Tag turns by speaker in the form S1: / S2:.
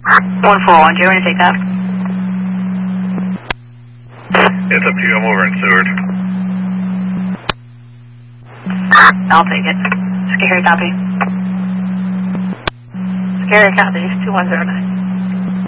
S1: 141, do you want to take that?
S2: It's up to you, I'm over in Seward.
S1: I'll take it. Scary copy. Scary copy, 2109.